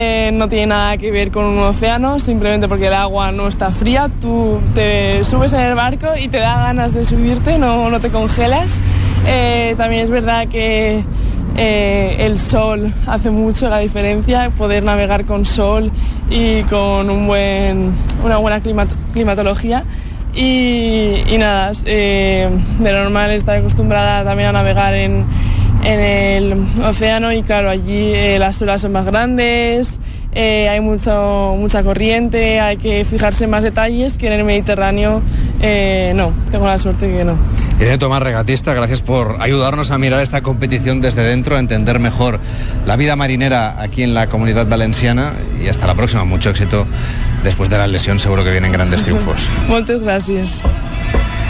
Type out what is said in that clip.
No tiene nada que ver con un océano, simplemente porque el agua no está fría, tú te subes en el barco y te da ganas de subirte, no te congelas. También es verdad que el sol hace mucho la diferencia, poder navegar con sol y con una buena climatología. Y nada, de normal estoy acostumbrada también a navegar en el océano y claro, allí las olas son más grandes, hay mucha corriente, hay que fijarse en más detalles que en el Mediterráneo. No, tengo la suerte que no. Irene Tomás, regatista, gracias por ayudarnos a mirar esta competición desde dentro, a entender mejor la vida marinera aquí en la Comunidad Valenciana, y hasta la próxima. Mucho éxito. Después de la lesión seguro que vienen grandes triunfos. Muchas gracias.